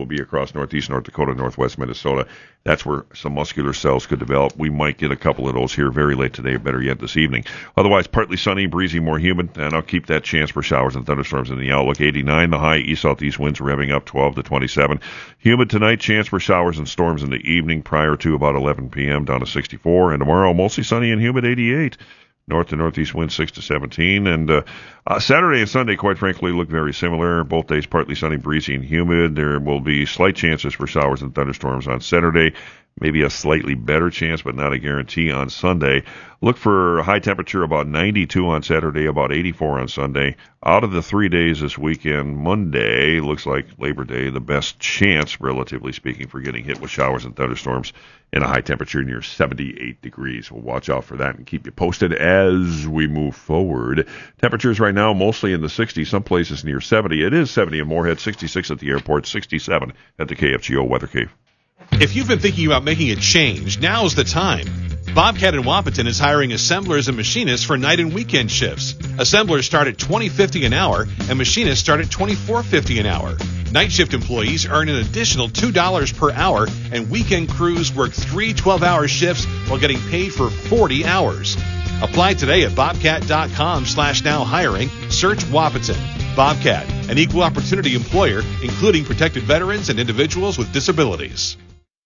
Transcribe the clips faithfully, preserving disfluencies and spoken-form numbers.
be across northeast North Dakota, northwest Minnesota. That's where some muscular cells could develop. We might get a couple of those here very late today, better yet this evening. Otherwise, partly sunny, breezy, more humid, and I'll keep that chance for showers and thunderstorms in the outlook. eighty-nine, the high, east-southeast winds revving up twelve to twenty-seven. Humid tonight, chance for showers and storms in the evening prior to about eleven p.m., down to sixty-four. And tomorrow, mostly sunny and humid, eighty-eight. North to northeast winds six to seventeen. And uh, uh, Saturday and Sunday, quite frankly, look very similar. Both days partly sunny, breezy, and humid. There will be slight chances for showers and thunderstorms on Saturday. Maybe a slightly better chance, but not a guarantee on Sunday. Look for a high temperature about ninety-two on Saturday, about eighty-four on Sunday. Out of the three days this weekend, Monday looks like Labor Day, the best chance, relatively speaking, for getting hit with showers and thunderstorms and a high temperature near seventy-eight degrees. We'll watch out for that and keep you posted as we move forward. Temperatures right now mostly in the sixties, some places near seventy. It is seventy in Moorhead, sixty-six at the airport, sixty-seven at the K F G O Weather Cave. If you've been thinking about making a change, now's the time. Bobcat in Wapaton is hiring assemblers and machinists for night and weekend shifts. Assemblers start at twenty dollars and fifty cents an hour, and machinists start at twenty-four dollars and fifty cents an hour. Night shift employees earn an additional two dollars per hour, and weekend crews work three twelve-hour shifts while getting paid for forty hours. Apply today at bobcat.com slash now hiring. Search Wapaton. Bobcat, an equal opportunity employer, including protected veterans and individuals with disabilities.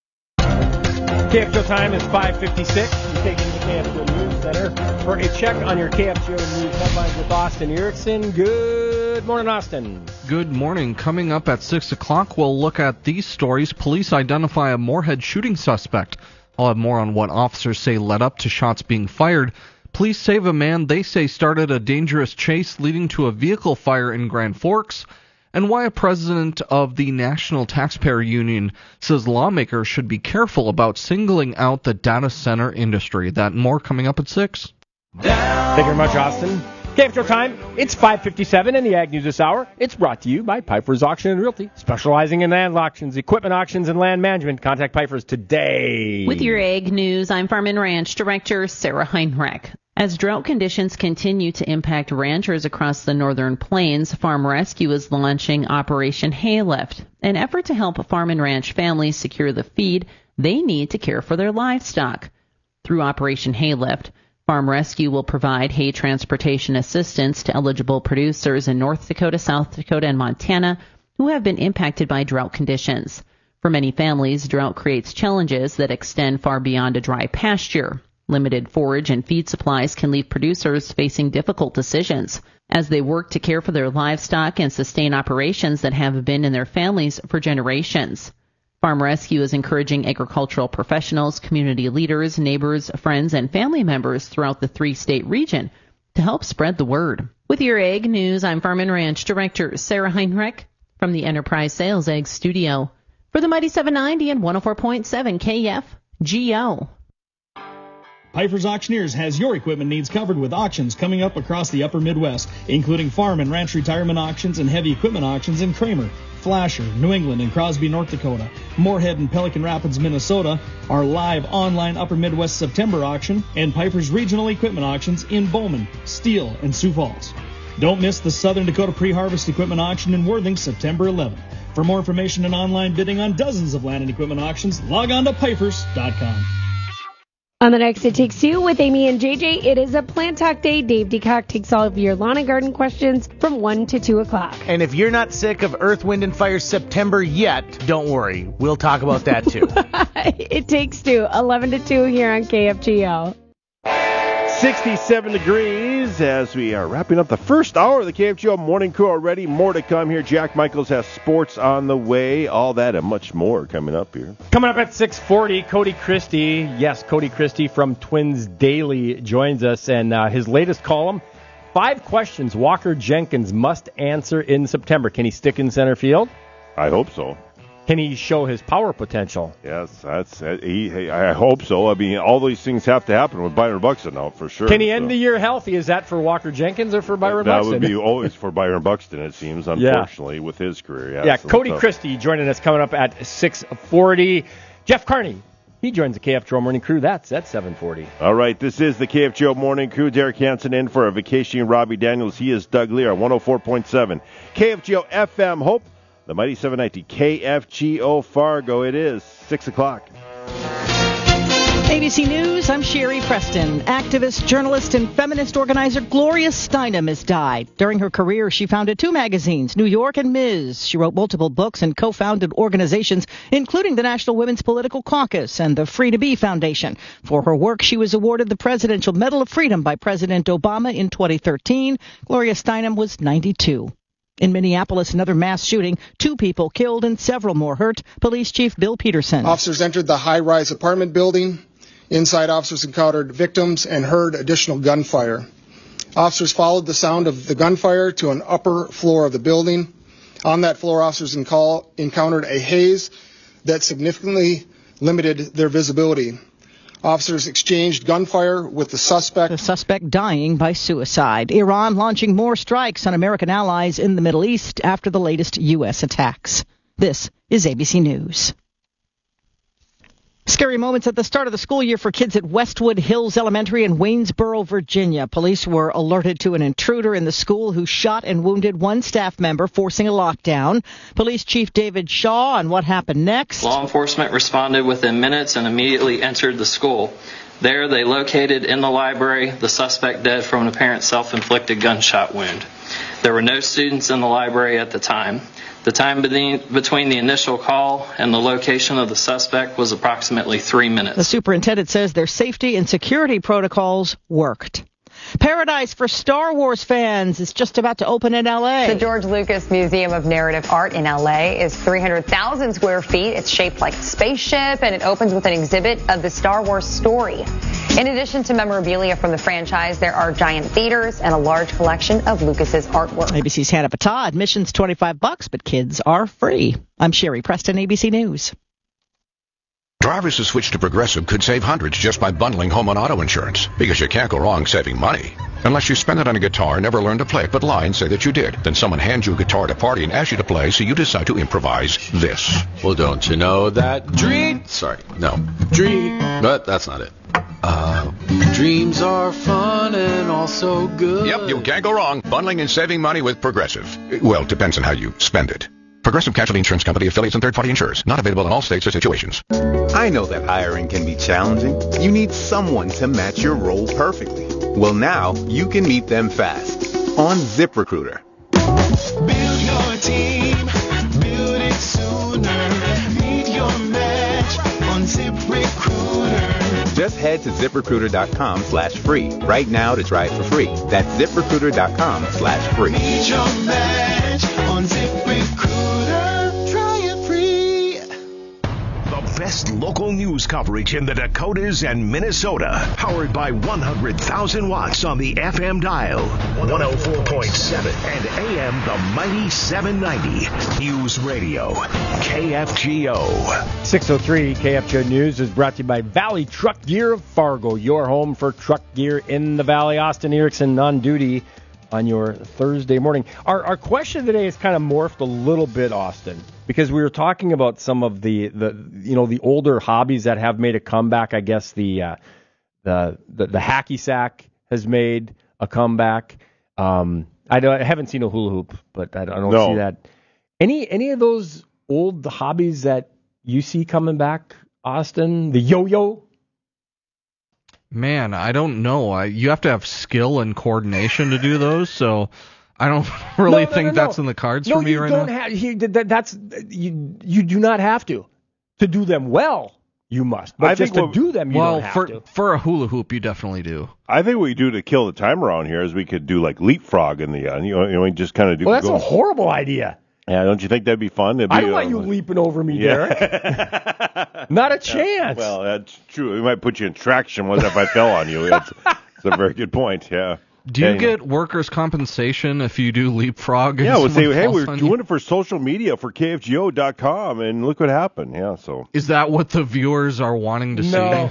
K F G O time is five fifty-six. You're taking the K F G O News Center for a check on your K F G O News headlines with Austin Erickson. Good morning, Austin. Good morning. Coming up at six o'clock, we'll look at these stories. Police identify a Moorhead shooting suspect. I'll have more on what officers say led up to shots being fired. Police save a man they say started a dangerous chase leading to a vehicle fire in Grand Forks. And why a president of the National Taxpayer Union says lawmakers should be careful about singling out the data center industry. That and more coming up at six. Thank you very much, Austin. K F G O time, it's five fifty-seven in the Ag News this hour. It's brought to you by Piper's Auction and Realty, specializing in land auctions, equipment auctions, and land management. Contact Piper's today. With your Ag News, I'm Farm and Ranch Director Sarah Heinrich. As drought conditions continue to impact ranchers across the northern plains, Farm Rescue is launching Operation Haylift, an effort to help farm and ranch families secure the feed they need to care for their livestock. Through Operation Haylift, Farm Rescue will provide hay transportation assistance to eligible producers in North Dakota, South Dakota, and Montana who have been impacted by drought conditions. For many families, drought creates challenges that extend far beyond a dry pasture. Limited forage and feed supplies can leave producers facing difficult decisions as they work to care for their livestock and sustain operations that have been in their families for generations. Farm Rescue is encouraging agricultural professionals, community leaders, neighbors, friends, and family members throughout the three-state region to help spread the word. With your Ag News, I'm Farm and Ranch Director Sarah Heinrich from the Enterprise Sales Ag Studio for the Mighty seven ninety and one oh four point seven K F G O. Piper's Auctioneers has your equipment needs covered with auctions coming up across the upper Midwest, including farm and ranch retirement auctions and heavy equipment auctions in Kramer, Flasher, New England, and Crosby, North Dakota. Moorhead and Pelican Rapids, Minnesota, our live online Upper Midwest September auction, and Piper's regional equipment auctions in Bowman, Steele, and Sioux Falls. Don't miss the Southern Dakota Pre-Harvest Equipment Auction in Worthing, September eleventh. For more information and online bidding on dozens of land and equipment auctions, log on to pipers dot com. On the next It Takes Two with Amy and J J, it is a Plant Talk Day. Dave DeCock takes all of your lawn and garden questions from one to two o'clock. And if you're not sick of Earth, Wind, and Fire September yet, don't worry. We'll talk about that too. It Takes Two, eleven to two here on K F G O. sixty-seven degrees as we are wrapping up the first hour of the K F G O Morning Crew already. More to come here. Jack Michaels has sports on the way. All that and much more coming up here. Coming up at six forty, Cody Christie. Yes, Cody Christie from Twins Daily joins us, and uh, his latest column, five questions Walker Jenkins must answer in September. Can he stick in center field? I hope so. Can he show his power potential? Yes, that's. Uh, he, I hope so. I mean, all these things have to happen with Byron Buxton out for sure. Can he end so. the year healthy? Is that for Walker Jenkins or for Byron that Buxton? That would be always for Byron Buxton, it seems, unfortunately, yeah. with his career. Yes. Yeah, Cody Christie joining us coming up at six forty. Jeff Carney, he joins the K F G O Morning Crew. That's at seven forty. All right, this is the K F G O Morning Crew. Derek Hansen in for a vacationing Robbie Daniels. He is Doug Lear, one oh four point seven. K F G O F M Hope. The Mighty seven ninety K F G O Fargo. It is six o'clock. A B C News, I'm Sherry Preston. Activist, journalist, and feminist organizer Gloria Steinem has died. During her career, she founded two magazines, New York and Miz. She wrote multiple books and co-founded organizations, including the National Women's Political Caucus and the Free to Be Foundation. For her work, she was awarded the Presidential Medal of Freedom by President Obama in twenty thirteen. Gloria Steinem was ninety-two. In Minneapolis, another mass shooting, two people killed and several more hurt. Police Chief Bill Peterson. Officers entered the high-rise apartment building. Inside, officers encountered victims and heard additional gunfire. Officers followed the sound of the gunfire to an upper floor of the building. On that floor, officers encountered a haze that significantly limited their visibility. Officers exchanged gunfire with the suspect. The suspect dying by suicide. Iran launching more strikes on American allies in the Middle East after the latest U S attacks. This is A B C News. Scary moments at the start of the school year for kids at Westwood Hills Elementary in Waynesboro, Virginia. Police were alerted to an intruder in the school who shot and wounded one staff member, forcing a lockdown. Police Chief David Shaw on what happened next. Law enforcement responded within minutes and immediately entered the school. There, they located in the library the suspect dead from an apparent self-inflicted gunshot wound. There were no students in the library at the time. The time between the initial call and the location of the suspect was approximately three minutes. The superintendent says their safety and security protocols worked. Paradise for Star Wars fans is just about to open in L A. The George Lucas Museum of Narrative Art in L A is three hundred thousand square feet. It's shaped like a spaceship, and it opens with an exhibit of the Star Wars story. In addition to memorabilia from the franchise, there are giant theaters and a large collection of Lucas's artwork. A B C's Hannah Patah. Admission's twenty-five bucks, but kids are free. I'm Sherry Preston, A B C News. Drivers who switch to Progressive could save hundreds just by bundling home and auto insurance, because you can't go wrong saving money. Unless you spend it on a guitar, never learn to play it, but lie and say that you did. Then someone hands you a guitar at a party and asks you to play, so you decide to improvise this. Well, don't you know that dream... Sorry, no. Dream... But that's not it. Uh, dreams are fun and also good. Yep, you can't go wrong. Bundling and saving money with Progressive. Well, depends on how you spend it. Progressive Casualty Insurance Company, affiliates, and third-party insurers. Not available in all states or situations. I know that hiring can be challenging. You need someone to match your role perfectly. Well, now you can meet them fast on ZipRecruiter. Build your team, build it sooner. Meet your match on ZipRecruiter. Just head to ZipRecruiter.com slash free right now to try it for free. That's ZipRecruiter.com slash free. Meet your match on ZipRecruiter. Try it free. The best local news coverage in the Dakotas and Minnesota. Powered by one hundred thousand watts on the F M dial. one oh four point seven and A M the mighty seven ninety. News Radio. K F G O. six oh three K F G O News is brought to you by Valley Truck Gear of Fargo. Your home for truck gear in the Valley. Austin Erickson on duty on your Thursday morning. Our our question today is kind of morphed a little bit, Austin, because we were talking about some of the, the you know the older hobbies that have made a comeback. I guess the uh, the, the the hacky sack has made a comeback. Um, I, don't, I haven't seen a hula hoop, but I don't, I don't no. see that. Any any of those old hobbies that you see coming back, Austin? The yo-yo? Man, I don't know. I, you have to have skill and coordination to do those, so I don't really no, no, think no, no. that's in the cards no, for me you right don't now. Have, you, that, that's you. You do not have to to do them well. You must, but I just think to what, do them, you well, don't have for to. for a hula hoop, you definitely do. I think what we do to kill the time around here is we could do like leapfrog in the uh, you know you know we just kind of do. Well, that's go. a horrible idea. Yeah, don't you think that'd be fun? That'd be, I don't uh, want you leaping over me, yeah. Derek. Not a chance. Yeah, well, that's true. It might put you in traction. What if I fell on you? That's, that's a very good point. Yeah. Do you yeah, get workers' compensation if you do leapfrog? Yeah, we'll say, hey, we're doing you? it for social media for K F G O dot com, and look what happened. Yeah, so is that what the viewers are wanting to no. see?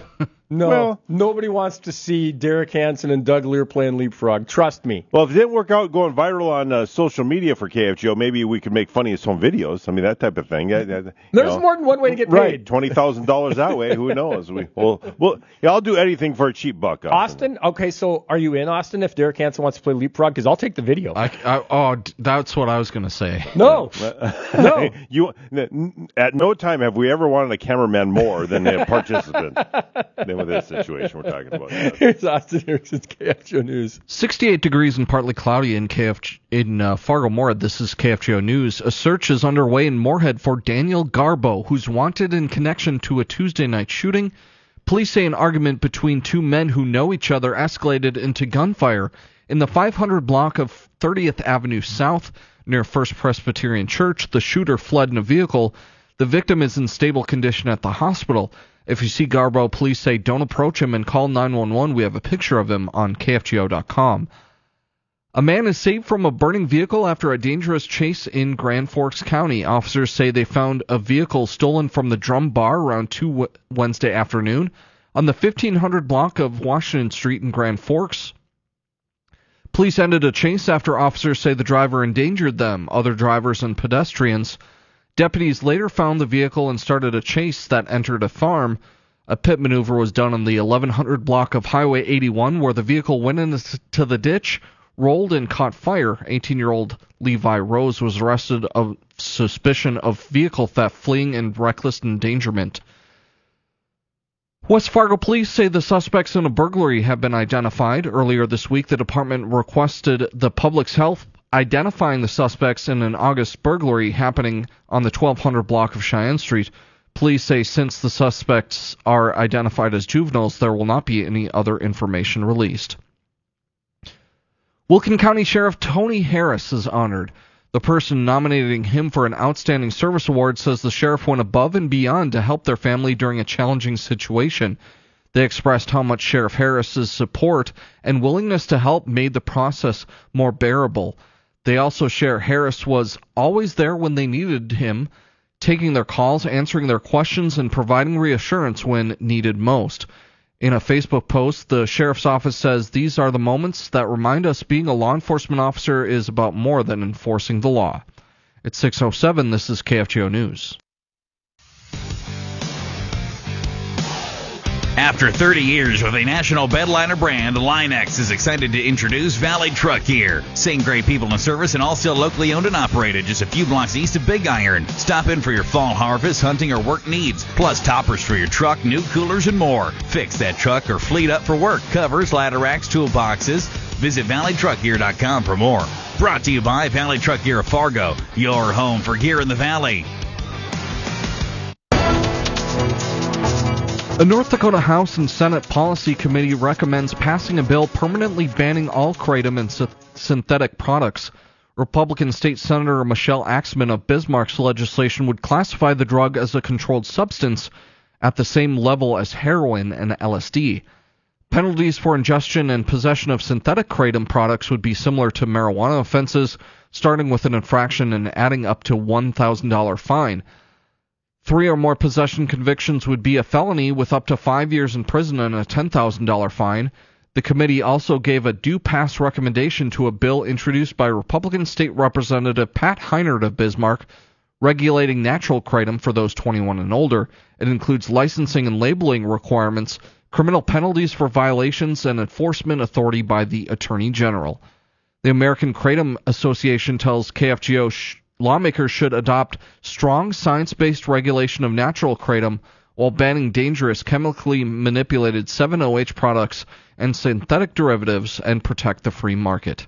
No, Well- nobody wants to see Derek Hansen and Doug Lear playing leapfrog. Trust me. Well, if it didn't work out going viral on uh, social media for K F G O, maybe we could make funny as home videos. I mean, that type of thing. Uh, uh, you There's know. more than one way to get Right, paid. twenty thousand dollars that way. Who knows? We, we'll, we'll, yeah, I'll do anything for a cheap buck. Austin? Okay, so are you in, Austin, if Derek Hansen wants to play leapfrog? Because I'll take the video. I, I, oh, d- that's what I was going to say. No. no. You, at no time have we ever wanted a cameraman more than a participant than with this situation we're talking about. Here's Austin Erickson's K F G O News. sixty-eight degrees and partly cloudy in K F G, in uh, Fargo-Moorhead. This is K F G O News. A search is underway in Moorhead for Daniel Garbo, who's wanted in connection to a Tuesday night shooting. Police say an argument between two men who know each other escalated into gunfire in the five hundred block of thirtieth Avenue South near First Presbyterian Church. The shooter fled in a vehicle. The victim is in stable condition at the hospital. If you see Garbo, police say don't approach him and call nine one one. We have a picture of him on K F G O dot com. A man is saved from a burning vehicle after a dangerous chase in Grand Forks County. Officers say they found a vehicle stolen from the Drum Bar around two Wednesday afternoon on the fifteen hundred block of Washington Street in Grand Forks. Police ended a chase after officers say the driver endangered them, other drivers, and pedestrians. Deputies later found the vehicle and started a chase that entered a farm. A pit maneuver was done on the eleven hundred block of Highway eighty-one, where the vehicle went into the ditch, rolled, and caught fire. eighteen-year-old Levi Rose was arrested of suspicion of vehicle theft, fleeing, and reckless endangerment. West Fargo police say the suspects in a burglary have been identified. Earlier this week, the department requested the public's help identifying the suspects in an August burglary happening on the twelve hundred block of Cheyenne Street. Police say since the suspects are identified as juveniles, there will not be any other information released. Wilkin County Sheriff Tony Harris is honored. The person nominating him for an Outstanding Service Award says the sheriff went above and beyond to help their family during a challenging situation. They expressed how much Sheriff Harris's support and willingness to help made the process more bearable. They also share Harris was always there when they needed him, taking their calls, answering their questions, and providing reassurance when needed most. In a Facebook post, the sheriff's office says these are the moments that remind us being a law enforcement officer is about more than enforcing the law. It's six oh seven. This is K F G O News. After thirty years with a national bedliner brand, Line-X is excited to introduce Valley Truck Gear. Same great people and service and all still locally owned and operated just a few blocks east of Big Iron. Stop in for your fall harvest, hunting, or work needs, plus toppers for your truck, new coolers, and more. Fix that truck or fleet up for work, covers, ladder racks, toolboxes. Visit Valley Truck Gear dot com for more. Brought to you by Valley Truck Gear of Fargo, your home for gear in the Valley. The North Dakota House and Senate Policy Committee recommends passing a bill permanently banning all kratom and sy- synthetic products. Republican State Senator Michelle Axman of Bismarck's legislation would classify the drug as a controlled substance at the same level as heroin and L S D. Penalties for ingestion and possession of synthetic kratom products would be similar to marijuana offenses, starting with an infraction and adding up to one thousand dollars fine. Three or more possession convictions would be a felony with up to five years in prison and a ten thousand dollars fine. The committee also gave a due pass recommendation to a bill introduced by Republican State Representative Pat Heinert of Bismarck, regulating natural kratom for those twenty-one and older. It includes licensing and labeling requirements, criminal penalties for violations, and enforcement authority by the Attorney General. The American Kratom Association tells K F G O sh- lawmakers should adopt strong science-based regulation of natural kratom while banning dangerous chemically manipulated seven O H products and synthetic derivatives and protect the free market.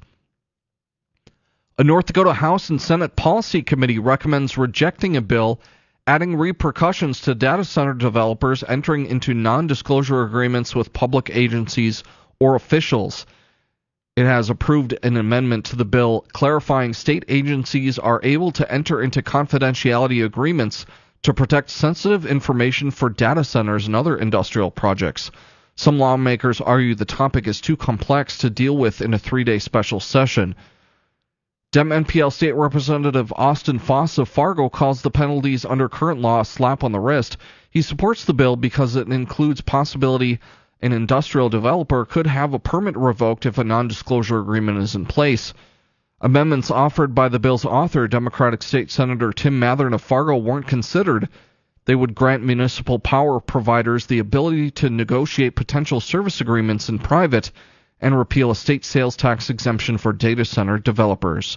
A North Dakota House and Senate Policy Committee recommends rejecting a bill adding repercussions to data center developers entering into non-disclosure agreements with public agencies or officials. It has approved an amendment to the bill clarifying state agencies are able to enter into confidentiality agreements to protect sensitive information for data centers and other industrial projects. Some lawmakers argue the topic is too complex to deal with in a three-day special session. Dem N P L State Representative Austin Foss of Fargo calls the penalties under current law a slap on the wrist. He supports the bill because it includes possibility an industrial developer could have a permit revoked if a non-disclosure agreement is in place. Amendments offered by the bill's author, Democratic State Senator Tim Mathern of Fargo, weren't considered. They would grant municipal power providers the ability to negotiate potential service agreements in private and repeal a state sales tax exemption for data center developers.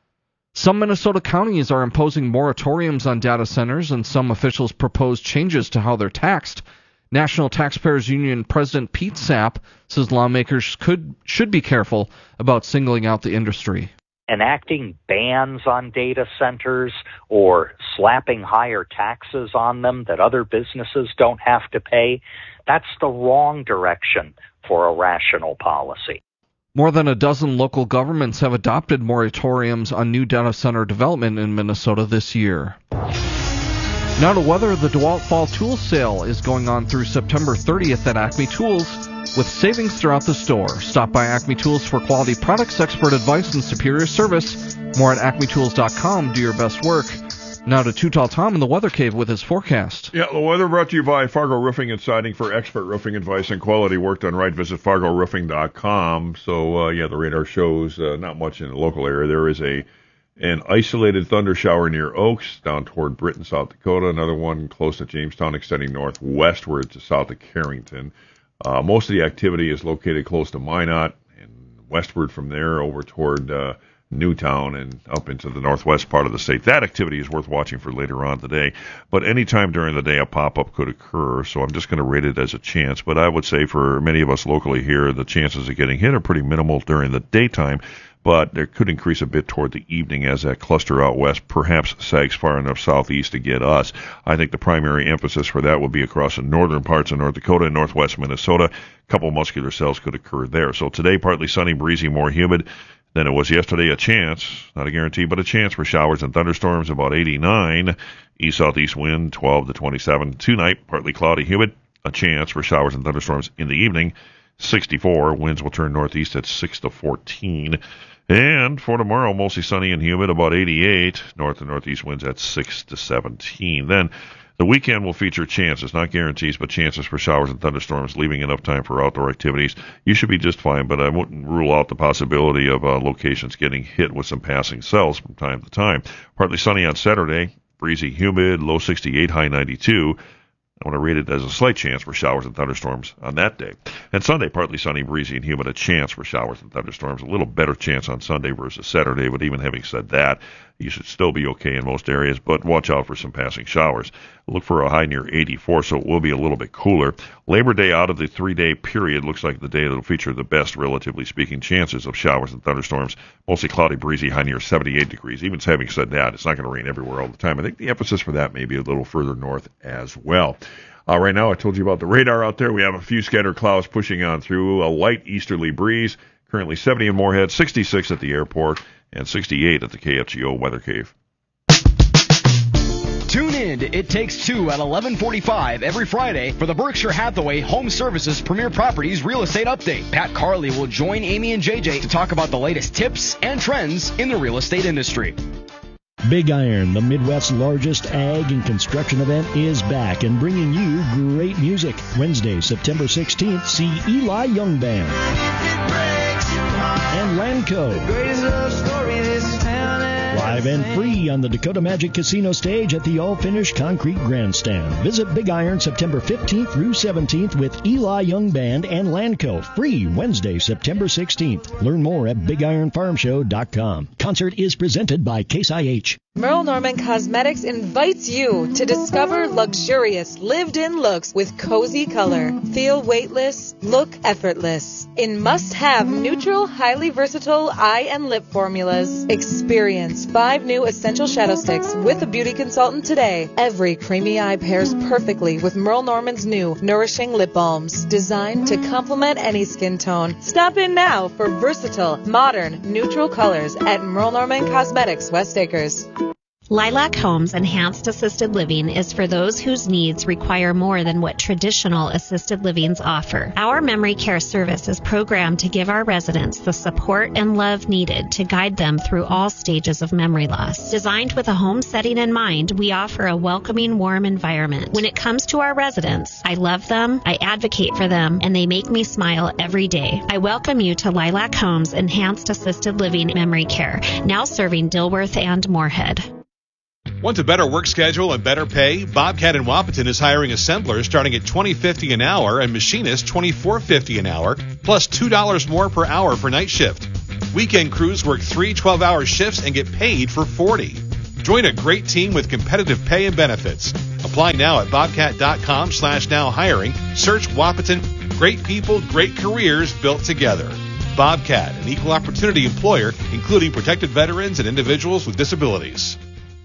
Some Minnesota counties are imposing moratoriums on data centers, and some officials propose changes to how they're taxed. National Taxpayers Union President Pete Sapp says lawmakers could should be careful about singling out the industry. Enacting bans on data centers or slapping higher taxes on them that other businesses don't have to pay, that's the wrong direction for a rational policy. More than a dozen local governments have adopted moratoriums on new data center development in Minnesota this year. Now to weather, the DeWalt Fall Tool Sale is going on through September thirtieth at Acme Tools, with savings throughout the store. Stop by Acme Tools for quality products, expert advice, and superior service. More at acme tools dot com. Do your best work. Now to Too Tall Tom in the Weather Cave with his forecast. Yeah, the weather brought to you by Fargo Roofing and Siding. For expert roofing advice and quality work done right, visit fargo roofing dot com. So, uh, yeah, the radar shows uh, not much in the local area. There is a an isolated thunder shower near Oaks down toward Britain, South Dakota. Another one close to Jamestown, extending northwestward to south of Carrington. Uh, most of the activity is located close to Minot and westward from there over toward uh, Newtown and up into the northwest part of the state. That activity is worth watching for later on today. But anytime during the day a pop-up could occur, so I'm just going to rate it as a chance. But I would say for many of us locally here, the chances of getting hit are pretty minimal during the daytime. But there could increase a bit toward the evening as that cluster out west perhaps sags far enough southeast to get us. I think the primary emphasis for that will be across the northern parts of North Dakota and northwest Minnesota. A couple muscular cells could occur there. So today, partly sunny, breezy, more humid than it was yesterday. A chance, not a guarantee, but a chance for showers and thunderstorms, about eighty-nine. East-southeast wind, twelve to twenty-seven. Tonight, partly cloudy, humid. A chance for showers and thunderstorms in the evening, sixty-four. Winds will turn northeast at six to fourteen. And for tomorrow, mostly sunny and humid, about eighty-eight. North and northeast winds at six to seventeen. Then the weekend will feature chances, not guarantees, but chances for showers and thunderstorms, leaving enough time for outdoor activities. You should be just fine, but I wouldn't rule out the possibility of uh, locations getting hit with some passing cells from time to time. Partly sunny on Saturday, breezy, humid, low sixty-eight, high ninety-two. I want to rate it as a slight chance for showers and thunderstorms on that day. And Sunday, partly sunny, breezy, and humid, a chance for showers and thunderstorms. A little better chance on Sunday versus Saturday, but even having said that, you should still be okay in most areas, but watch out for some passing showers. Look for a high near eighty-four, so it will be a little bit cooler. Labor Day out of the three-day period looks like the day that will feature the best, relatively speaking, chances of showers and thunderstorms. Mostly cloudy, breezy, high near seventy-eight degrees. Even having said that, it's not going to rain everywhere all the time. I think the emphasis for that may be a little further north as well. Uh, right now, I told you about the radar out there. We have a few scattered clouds pushing on through, a light easterly breeze. Currently seventy in Moorhead, sixty-six at the airport, and sixty-eight at the K F G O Weather Cave. Tune in to It Takes Two at eleven forty-five every Friday for the Berkshire Hathaway Home Services Premier Properties Real Estate Update. Pat Carley will join Amy and J J to talk about the latest tips and trends in the real estate industry. Big Iron, the Midwest's largest ag and construction event, is back and bringing you great music. Wednesday, September sixteenth, see Eli Young Band and Lanco. Live and free on the Dakota Magic Casino stage at the all-finished concrete grandstand. Visit Big Iron September fifteenth through seventeenth with Eli Young Band and Lanco. Free Wednesday, September sixteenth. Learn more at big iron farm show dot com. Concert is presented by Case I H. Merle Norman Cosmetics invites you to discover luxurious, lived-in looks with cozy color. Feel weightless, look effortless. In must-have, neutral, highly versatile eye and lip formulas. Experience five new essential shadow sticks with a beauty consultant today. Every creamy eye pairs perfectly with Merle Norman's new nourishing lip balms, designed to complement any skin tone. Stop in now for versatile, modern, neutral colors at Merle Norman Cosmetics, West Acres. Lilac Homes Enhanced Assisted Living is for those whose needs require more than what traditional assisted livings offer. Our memory care service is programmed to give our residents the support and love needed to guide them through all stages of memory loss. Designed with a home setting in mind, we offer a welcoming, warm environment. When it comes to our residents, I love them, I advocate for them, and they make me smile every day. I welcome you to Lilac Homes Enhanced Assisted Living Memory Care, now serving Dilworth and Moorhead. Want a better work schedule and better pay? Bobcat in Wapaton is hiring assemblers starting at twenty fifty an hour and machinists twenty-four fifty an hour, plus two dollars more per hour for night shift. Weekend crews work three twelve-hour shifts and get paid for forty. Join a great team with competitive pay and benefits. Apply now at bobcat.com slash now hiring. Search Wapaton. Great people, great careers built together. Bobcat, an equal opportunity employer, including protected veterans and individuals with disabilities.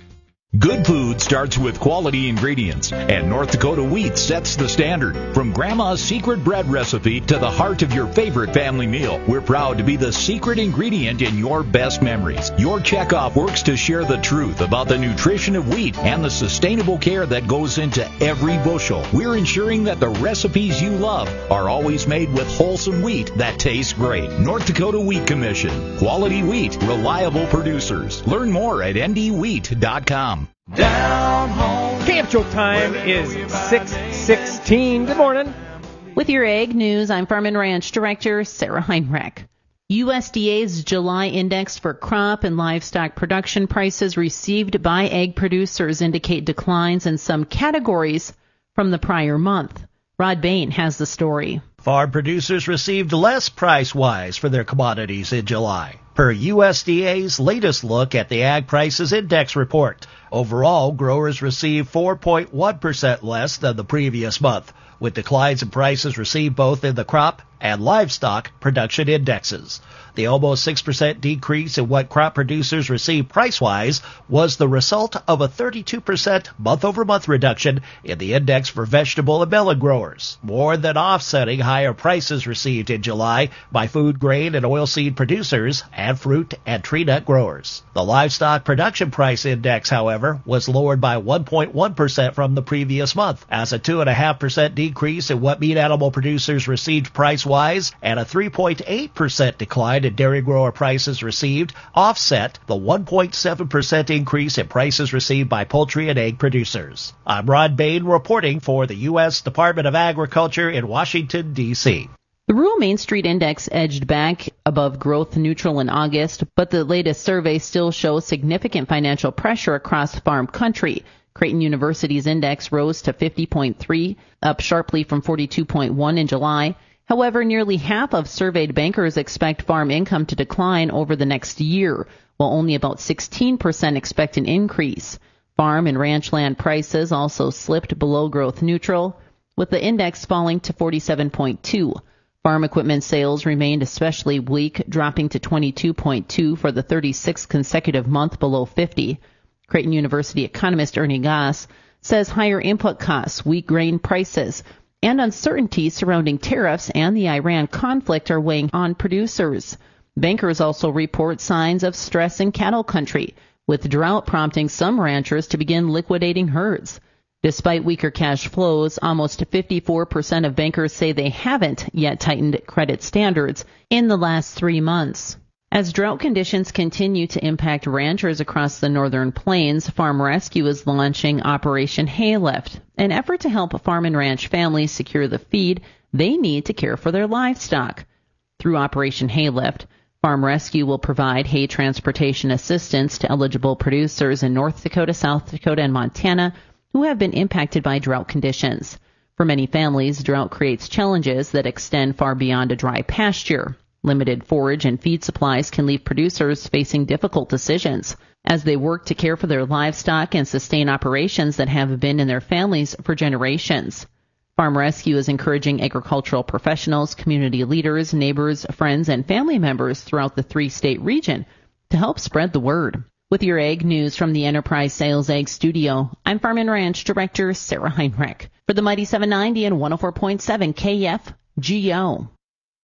Good food starts with quality ingredients, and North Dakota Wheat sets the standard. From Grandma's secret bread recipe to the heart of your favorite family meal, we're proud to be the secret ingredient in your best memories. Your checkoff works to share the truth about the nutrition of wheat and the sustainable care that goes into every bushel. We're ensuring that the recipes you love are always made with wholesome wheat that tastes great. North Dakota Wheat Commission. Quality wheat, reliable producers. Learn more at n d wheat dot com. Down home. K F J O time is six sixteen. Good morning. With your Ag News, I'm Farm and Ranch Director Sarah Heinrich. U S D A's July index for crop and livestock production prices received by ag producers indicate declines in some categories from the prior month. Rod Bain has the story. Farm producers received less price-wise for their commodities in July, per U S D A's latest look at the Ag Prices Index report. Overall, growers received four point one percent less than the previous month, with declines in prices received both in the crop and livestock production indexes. The almost six percent decrease in what crop producers received price-wise was the result of a thirty-two percent month-over-month reduction in the index for vegetable and melon growers, more than offsetting higher prices received in July by food grain and oilseed producers and fruit and tree nut growers. The livestock production price index, however, was lowered by one point one percent from the previous month, as a two point five percent decrease in what meat animal producers received price-wise and a three point eight percent decline in dairy grower prices received offset the one point seven percent increase in prices received by poultry and egg producers. I'm Rod Bain reporting for the U S Department of Agriculture in Washington, D C The Rural Main Street Index edged back above growth neutral in August, but the latest survey still shows significant financial pressure across farm country. Creighton University's index rose to fifty point three, up sharply from forty-two point one in July. However, nearly half of surveyed bankers expect farm income to decline over the next year, while only about sixteen percent expect an increase. Farm and ranch land prices also slipped below growth neutral, with the index falling to forty-seven point two. Farm equipment sales remained especially weak, dropping to twenty-two point two for the thirty-sixth consecutive month below fifty. Creighton University economist Ernie Goss says higher input costs, weak grain prices, and uncertainty surrounding tariffs and the Iran conflict are weighing on producers. Bankers also report signs of stress in cattle country, with drought prompting some ranchers to begin liquidating herds. Despite weaker cash flows, almost fifty-four percent of bankers say they haven't yet tightened credit standards in the last three months. As drought conditions continue to impact ranchers across the northern plains, Farm Rescue is launching Operation Haylift, an effort to help farm and ranch families secure the feed they need to care for their livestock. Through Operation Haylift, Farm Rescue will provide hay transportation assistance to eligible producers in North Dakota, South Dakota, and Montana who have been impacted by drought conditions. For many families, drought creates challenges that extend far beyond a dry pasture. Limited forage and feed supplies can leave producers facing difficult decisions as they work to care for their livestock and sustain operations that have been in their families for generations. Farm Rescue is encouraging agricultural professionals, community leaders, neighbors, friends, and family members throughout the three-state region to help spread the word. With your Ag News from the Enterprise Sales Ag Studio, I'm Farm and Ranch Director Sarah Heinrich for the Mighty seven ninety and one oh four point seven K F G O.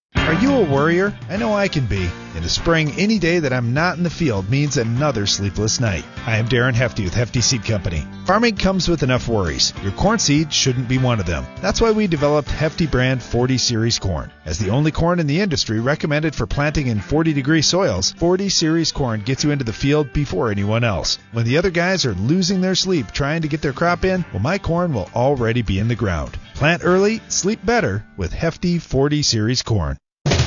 Are you a worrier? I know I can be. In the spring, any day that I'm not in the field means another sleepless night. I am Darren Hefty with Hefty Seed Company. Farming comes with enough worries. Your corn seed shouldn't be one of them. That's why we developed Hefty brand forty series corn. As the only corn in the industry recommended for planting in forty degree soils, forty series corn gets you into the field before anyone else. When the other guys are losing their sleep trying to get their crop in, well, my corn will already be in the ground. Plant early, sleep better with Hefty forty series corn.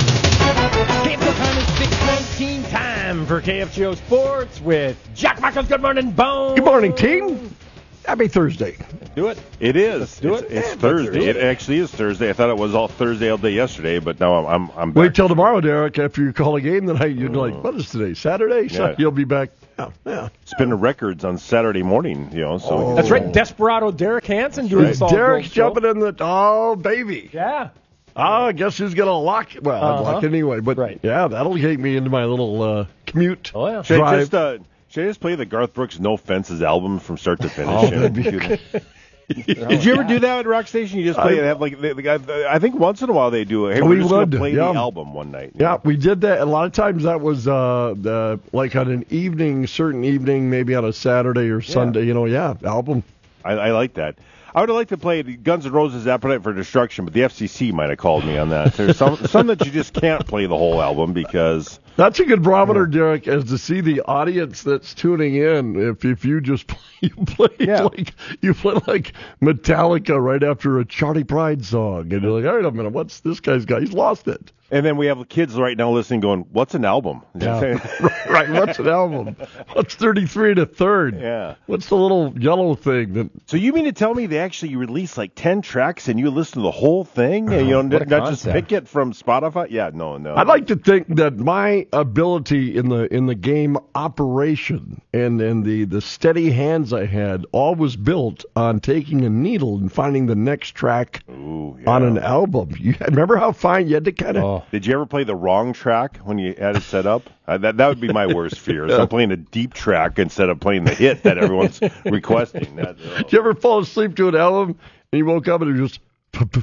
K F G O time is six nineteen time for K F G O Sports with Jack Michaels. Good morning, Bone. Good morning, team. Happy Thursday. Do it. It is. Let's do it's, it. It's Yeah, Thursday. let's do It actually is Thursday. I thought it was all Thursday all day yesterday, but now I'm I'm, I'm back. Wait till tomorrow, Derek. After you call a game tonight, you're like, what is today? Saturday? So Yeah. you'll be back. Yeah. yeah. Spinning records on Saturday morning, you know. So Oh. That's right. Desperado Derek Hansen doing Right. this all Derek's show. jumping in the oh baby. Yeah. Oh, I guess who's gonna lock it? Well, I'd Uh-huh. lock it anyway. But Right. yeah, that'll take me into my little uh, commute. Oh yeah. Should I drive. just uh, should I just play the Garth Brooks No Fences album from start to finish? Oh, that'd be Did you ever do that at Rock Station? You just play I- it. Have like the, the guy, I think once in a while they do it. Hey, We we're just would, gonna play yeah. the album one night. Yeah, we did that. A lot of times that was uh, the, like on an evening, certain evening, maybe on a Saturday or Sunday. You know, yeah, album. I, I like that. I would have liked to play Guns N' Roses' Appetite for Destruction, but the F C C might have called me on that. There's some some that you just can't play the whole album because That's a good barometer, Derek, as to see the audience that's tuning in. If if you just play, you play Yeah. like you play like Metallica right after a Charlie Pride song, and you're like, wait a minute, what's this guy's got? He's lost it. And then we have kids right now listening going, what's an album? Yeah. right, right. What's an album? What's thirty-three to third? Yeah. What's the little yellow thing that? So you mean to tell me they actually release like ten tracks and you listen to the whole thing? And you know, What a not just concept. pick it from Spotify? Yeah, no, no. I'd like to think that my ability in the in the game operation and, and the, the steady hands I had all was built on taking a needle and finding the next track Ooh, yeah. on an album. You remember how fine you had to kind of. Oh. Did you ever play the wrong track when you had it set up? Uh, that that would be my worst fear. Is I'm playing a deep track instead of playing the hit that everyone's requesting. That, oh. Did you ever fall asleep to an album and you woke up and it was just.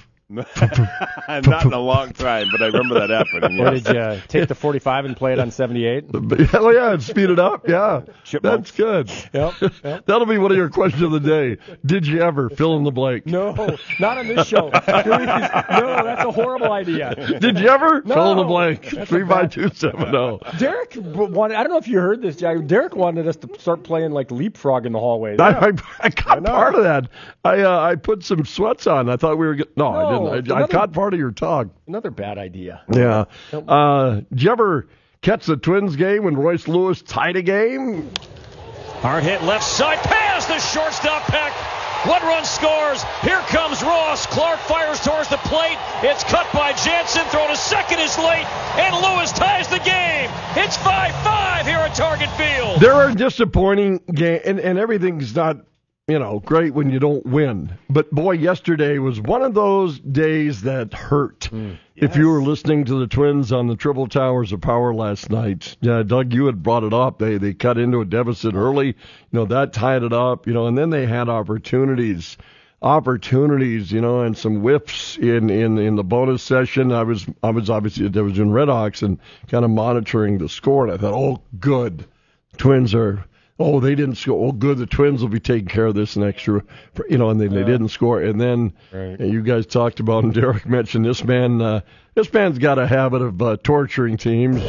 Not in a long time, but I remember that happening. Or yes. did you take the forty-five and play it on seventy-eight? Oh yeah, and speed it up. Yeah, Chipmunks. that's good. Yep. yep. That'll be one of your questions of the day. Did you ever fill in the blank? No, not on this show. Please. No, that's a horrible idea. Did you ever No. fill in the blank? That's Three a five bad- two seven zero. Derek wanted, I don't know if you heard this, Jack. Derek wanted us to start playing like leapfrog in the hallways. I, I, I got part of that. I uh, I put some sweats on. I thought we were get, no, No, I didn't. I, I another- caught part of your talk. Another bad idea. Yeah. Uh, did you ever catch the Twins game when Royce Lewis tied a game? Hard hit left side pass. The shortstop Peck. One run scores. Here comes Ross. Clark fires towards the plate. It's cut by Jansen. Throw to second is late. And Lewis ties the game. It's five five here at Target Field. There are disappointing games, and, and everything's not, you know, great when you don't win. But boy, yesterday was one of those days that hurt. Mm, If you were listening to the Twins on the Triple Towers of Power last night, yeah, Doug, you had brought it up. They they cut into a deficit early. You know, that tied it up. You know, and then they had opportunities, opportunities. You know, and some whiffs in, in, in the bonus session. I was I was obviously there was in Red Hawks and kind of monitoring the score, and I thought, oh, good, Twins are. Oh, they didn't score. Oh, good. The Twins will be taking care of this next year. You know, and they, they didn't score. And then Right. and you guys talked about, and Derek mentioned this man. Uh, this man's got a habit of uh, torturing teams.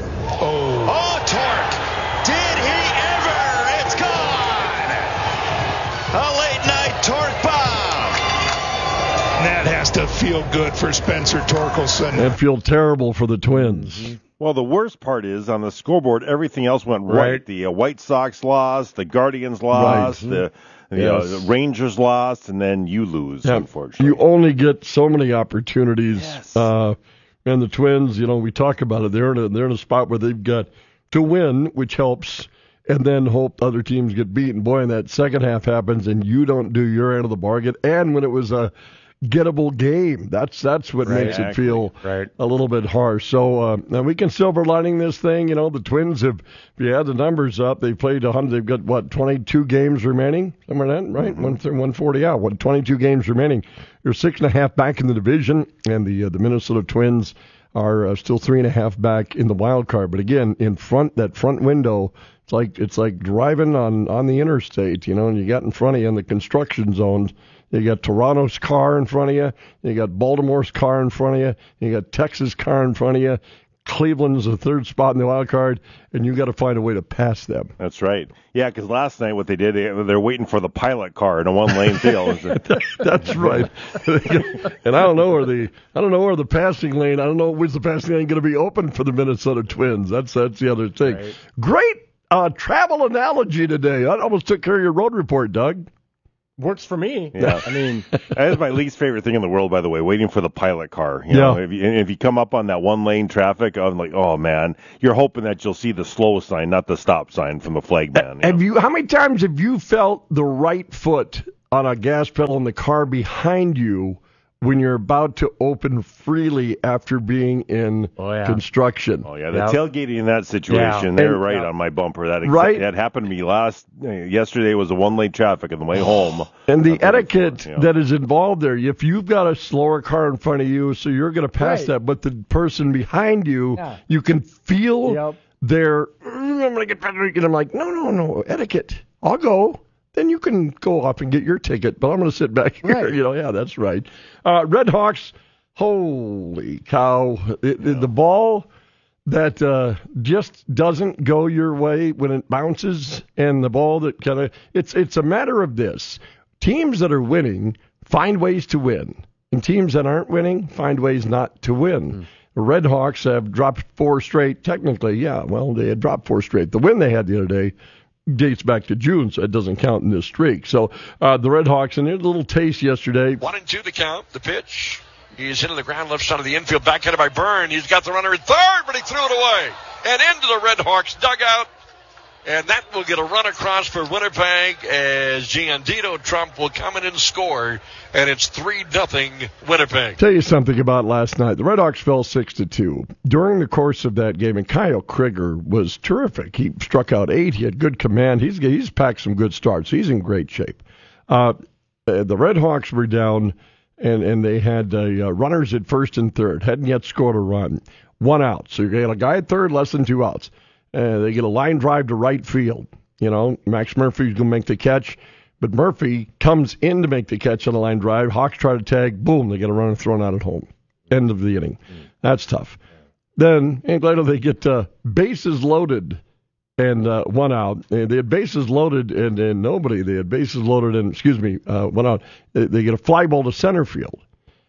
Oh, Torque! Did he ever? It's gone! A late night Torque bomb! That has to feel good for Spencer Torkelson. And feel terrible for the Twins. Well, the worst part is on the scoreboard, everything else went right. Right. The uh, White Sox lost, the Guardians lost, Right. the, the, Yes. uh, the Rangers lost, and then you lose, Yeah, unfortunately. you only get so many opportunities. Yes. Uh, and the Twins, you know, we talk about it. They're in a, they're in a spot where they've got to win, which helps, and then hope other teams get beaten. Boy, and that second half happens, and you don't do your end of the bargain. And when it was a gettable game, that's that's what Right. makes it feel Right. a little bit harsh. So uh, now we can silver lining this thing. You know, the Twins have, if you add the numbers up, they've played one hundred. They've got what, twenty-two games remaining, somewhere like that, right? Mm-hmm. one forty out. What, twenty-two games remaining. You're six and a half back in the division, and the uh, the Minnesota Twins are uh, still three and a half back in the wild card. But again, in front, that front window, it's like it's like driving on, on the interstate, you know, and you got in front of you in the construction zones. You got Toronto's car in front of you. You got Baltimore's car in front of you. You got Texas' car in front of you. Cleveland's the third spot in the wild card, and you got to find a way to pass them. That's right. Yeah, because last night what they did, they, they're waiting for the pilot car in a one-lane field. That's right. And I don't know where the I don't know where the passing lane. I don't know when's the passing lane going to be open for the Minnesota Twins. That's that's the other thing. Right. Great uh, travel analogy today. I almost took care of your road report, Doug. Works for me. Yeah. I mean, that is my least favorite thing in the world, by the way, waiting for the pilot car. You know, yeah. if you, if you come up on that one lane traffic, I'm like, oh man, you're hoping that you'll see the slow sign, not the stop sign from the flag man. You have know? you? How many times have you felt the right foot on a gas pedal in the car behind you when you're about to open freely after being in oh, yeah. construction? Oh yeah, the yeah. tailgating in that situation, yeah. they're and, right yeah. on my bumper. That exa- right? that happened to me last uh, yesterday. Was a one lane traffic on the way home. And the etiquette before, you know. that is involved there. If you've got a slower car in front of you, so you're going to pass right. that, but the person behind you, yeah. you can feel yep. their. I'm going to get better. And I'm like, no, no, no, etiquette. I'll go. Then you can go off and get your ticket, but I'm going to sit back here. Right. You know, yeah, that's right. Uh, Red Hawks, holy cow. It, yeah. The ball that uh, just doesn't go your way when it bounces, and the ball that kind of, it's, it's a matter of this. Teams that are winning find ways to win, and teams that aren't winning find ways not to win. Mm. The Red Hawks have dropped four straight. Technically, yeah, well, they had dropped four straight. The win they had the other day dates back to June, so it doesn't count in this streak. So uh, the Red Hawks, and there's a little taste yesterday. One and two to count. The pitch. He's into the ground, left side of the infield, backhanded by Byrne. He's got the runner at third, but he threw it away. And into the Red Hawks dugout. And that will get a run across for Winnipeg as Giandito Trump will come in and score. And it's three nothing Winnipeg. Tell you something about last night. The Red Hawks fell six to two. During the course of that game, and Kyle Krieger was terrific. He struck out eight. He had good command. He's he's packed some good starts. He's in great shape. Uh, the Red Hawks were down, and, and they had uh, uh, runners at first and third. Hadn't yet scored a run. One out. So you got a guy at third, less than two outs. Uh, they get a line drive to right field. You know, Max Murphy's going to make the catch. But Murphy comes in to make the catch on the line drive. Hawks try to tag. Boom, they get a runner thrown out at home. End of the inning. Mm. That's tough. Then, and later they get uh, bases loaded and uh, one out. They had bases loaded and, and nobody. They had bases loaded and, excuse me, uh, one out. They, they get a fly ball to center field.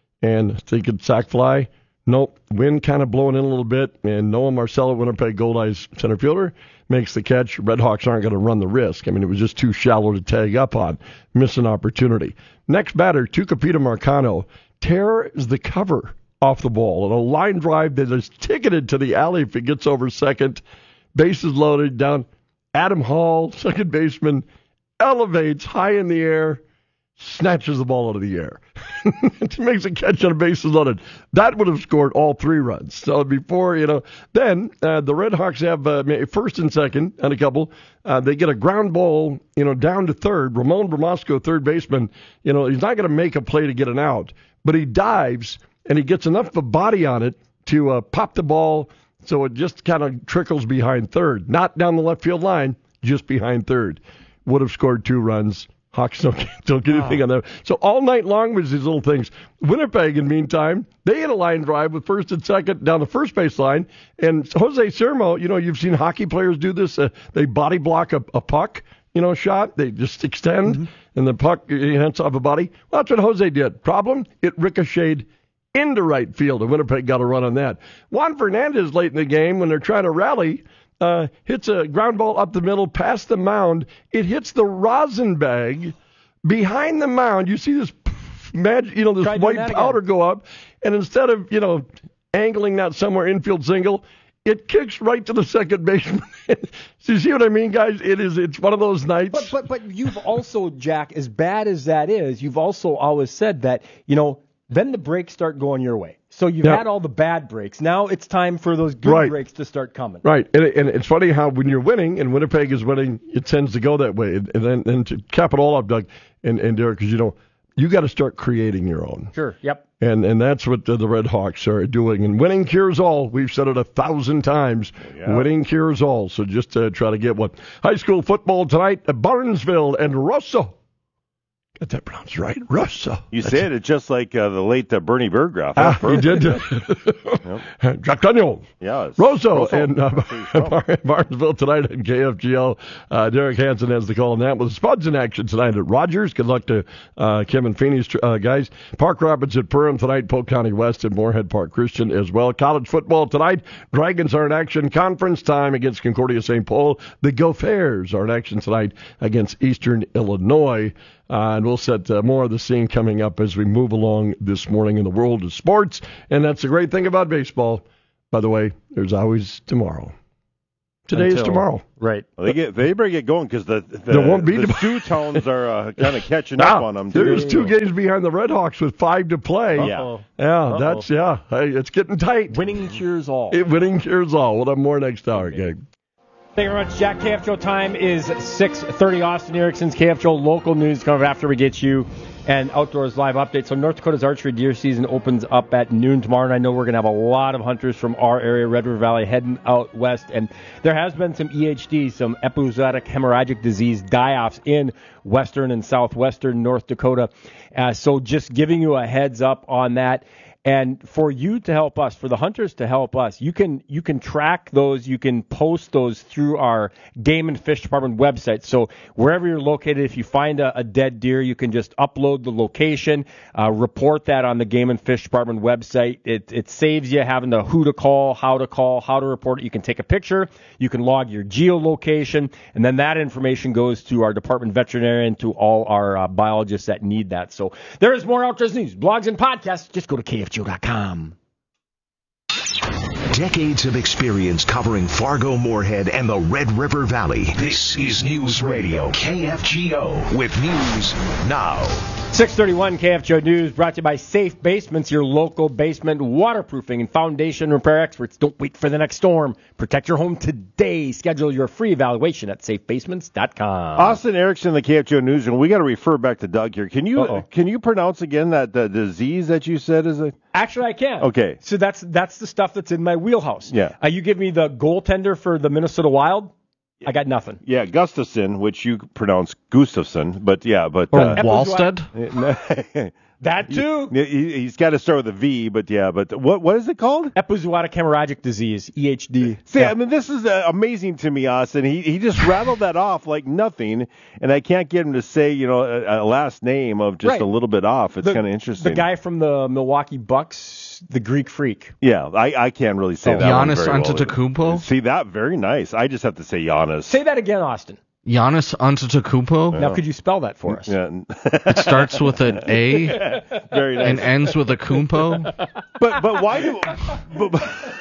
And they could sac fly. Nope. Wind kind of blowing in a little bit. And Noah Marcello, Winnipeg Goldeyes center fielder, makes the catch. Red Hawks aren't going to run the risk. I mean, it was just too shallow to tag up on. Miss an opportunity. Next batter, Tucupita Marcano, tears the cover off the ball. And a line drive that is ticketed to the alley if it gets over second. Bases loaded down. Adam Hall, second baseman, elevates high in the air, snatches the ball out of the air. Makes a catch on a bases loaded. That would have scored all three runs. So before, you know, then uh, the Red Hawks have uh, first and second and a couple. Uh, they get a ground ball, you know, down to third. Ramon Bramasco, third baseman, you know, he's not going to make a play to get an out, but he dives and he gets enough of a body on it to uh, pop the ball so it just kind of trickles behind third. Not down the left field line, just behind third. Would have scored two runs. Hawks don't, don't get anything on that. So all night long was these little things. Winnipeg, in the meantime, they had a line drive with first and second down the first base line. And Jose Sermo, you know, you've seen hockey players do this. Uh, they body block a, a puck, you know, shot. They just extend, mm-hmm. and the puck hits off a body. Well, that's what Jose did. Problem, it ricocheted into right field, and Winnipeg got a run on that. Juan Fernandez late in the game, when they're trying to rally, Uh, hits a ground ball up the middle, past the mound. It hits the rosin bag behind the mound. You see this magic, you know, this white powder go up, and instead of, you know, angling that somewhere infield single, it kicks right to the second baseman. So you see what I mean, guys? It is. It's one of those nights. But but but you've also, Jack, as bad as that is, you've also always said that, you know, then the breaks start going your way. So you've yeah. had all the bad breaks. Now it's time for those good right. breaks to start coming. Right. And, and it's funny how when you're winning and Winnipeg is winning, it tends to go that way. And then and to cap it all up, Doug and, and Derek, because, you know, you got to start creating your own. Sure. Yep. And and that's what the, the Red Hawks are doing. And winning cures all. We've said it a thousand times. Yeah. Winning cures all. So just uh, try to get one. High school football tonight at Barnesville and Rosso. Got that pronounced right, Rosso. You said it just like uh, the late uh, Bernie Berggraf. Ah, he did. Yep. Jack Daniel. Yeah. it's- Rosso Rosso. and uh, That's where he's from. Barnesville tonight at K F G L. Uh, Derek Hansen has the call on that. With Spuds in action tonight at Rogers. Good luck to uh, Kim and Feeney's uh, guys. Park Rapids at Perham tonight. Polk County West and Moorhead Park Christian as well. College football tonight. Dragons are in action. Conference time against Concordia Saint Paul. The Gophers are in action tonight against Eastern Illinois. Uh, and we'll set uh, more of the scene coming up as we move along this morning in the world of sports. And that's the great thing about baseball. By the way, there's always tomorrow. Today Until, is tomorrow. Right. Well, they get they better get going because the the, There won't be the tomorrow. Sioux towns are uh, kind of catching up Now, on them. there's too. two games behind the Red Hawks with five to play. Yeah. Yeah, Uh-oh. that's, yeah. Hey, it's getting tight. Winning cures all. It, winning cures all. We'll have more next hour, gang. Thank you very much, Jack. K F Joe time is six thirty. Austin Erickson's K F Joe local news coming up after we get you an outdoors live update. So North Dakota's archery deer season opens up at noon tomorrow, and I know we're going to have a lot of hunters from our area, Red River Valley, heading out west. And there has been some E H D, some epizootic hemorrhagic disease die-offs in western and southwestern North Dakota. Uh, so just giving you a heads up on that. And for you to help us, for the hunters to help us, you can you can track those, you can post those through our Game and Fish Department website. So wherever you're located, if you find a, a dead deer, you can just upload the location, uh, report that on the Game and Fish Department website. It it saves you having to who to call, how to call, how to report it. You can take a picture, you can log your geolocation, and then that information goes to our department veterinarian, to all our uh, biologists that need that. So there is more outdoors news, blogs, and podcasts. Just go to K F G O dot com. Decades of experience covering Fargo, Moorhead, and the Red River Valley. This is News Radio K F G O with news now. six thirty-one K F G O News brought to you by Safe Basements, your local basement waterproofing and foundation repair experts. Don't wait for the next storm. Protect your home today. Schedule your free evaluation at safe basements dot com. Austin Erickson, the K F G O Newsroom. We got to refer back to Doug here. Can you Uh-oh. can you pronounce again that the disease that you said is a? Actually, I can. Okay. So that's that's the stuff that's in my wheelhouse. Yeah. Uh, you give me the goaltender for the Minnesota Wild, I got nothing. Yeah, Gustafson, which you pronounce Gustafson, but yeah, but Or uh, Wallstead? That too. He, he's got to start with a V, but yeah, but what what is it called? Epizootic hemorrhagic disease, E H D. See, Yeah. I mean, this is uh, amazing to me, Austin. He he just rattled that off like nothing, and I can't get him to say, you know, a, a last name of just Right. a little bit off. It's The- kind of interesting. The guy from the Milwaukee Bucks, the Greek Freak. Yeah, I, I can't really say Oh. that. one Giannis very well. Antetokounmpo? See that? Very nice. I just have to say Giannis. Say that again, Austin. Giannis Antetokounmpo? Now, could you spell that for us? Yeah. It starts with an A Very nice. and ends with a Kumpo. But but why do but,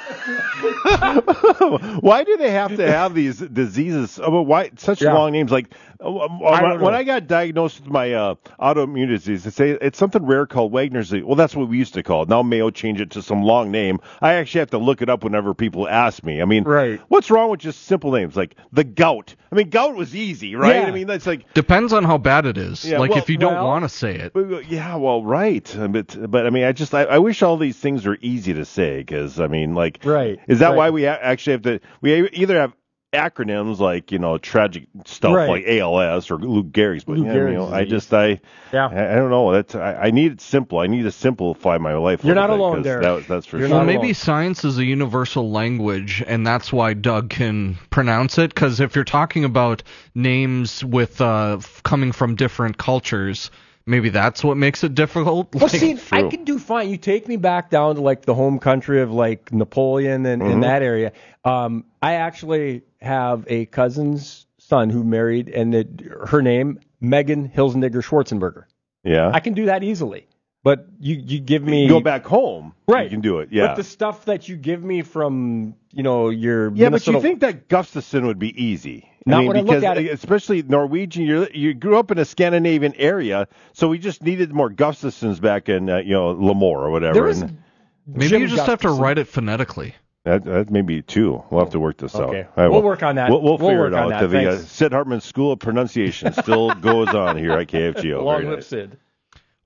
why do they have to have these diseases? Oh, but why such Yeah. long names? Like uh, don't when, when know. I got diagnosed with my uh, autoimmune disease, they say it's something rare called Wagner's disease. Well, that's what we used to call it. Now Mayo changed it to some long name. I actually have to look it up whenever people ask me. I mean, Right. what's wrong with just simple names like the gout? I mean, gout was easy, right? Yeah. I mean, that's like. Depends on how bad it is. Yeah, like well- if you don't well- want to say it. But, yeah, well, right, but but I mean, I just I, I wish all these things were easy to say because I mean, like, Right, is that right. why we ha- actually have to? We either have acronyms like you know tragic stuff Right. like A L S or Lou Gehrig's, but Lou yeah, Gehrig's you know, I disease. just I Yeah. I, I don't know. That's I, I need it simple. I need to simplify my life. a You're little not bit, alone, 'cause Derek. That, that's for You're sure. Well, not maybe alone. science is a universal language, and that's why Doug can pronounce it. Because if you're talking about names with uh, f- coming from different cultures, maybe that's what makes it difficult. Well, Like- see, I True. can do fine. You take me back down to like the home country of like Napoleon and, Mm-hmm. and that area. Um, I actually have a cousin's son who married, and it, her name Megan Hilsnigger Schwarzenberger. Yeah, I can do that easily. But you, you give me you go back home. Right. You can do it. Yeah. But the stuff that you give me from you know your Yeah, Minnesota, but you think that Gustafson would be easy? Not I mean, when I look because at it. especially Norwegian. You you grew up in a Scandinavian area, so we just needed more Gustafsons back in uh, you know Lemoore or whatever. there is and maybe Jim you just have to Gustafson. write it phonetically. that, that may be two. We'll have to work this out. Okay. All right, We'll work on that. We'll, we'll We'll figure work it on out. that. The uh, Thanks. Sid Hartman School of Pronunciation still goes on here at K F G O. Long Very lip nice. Sid.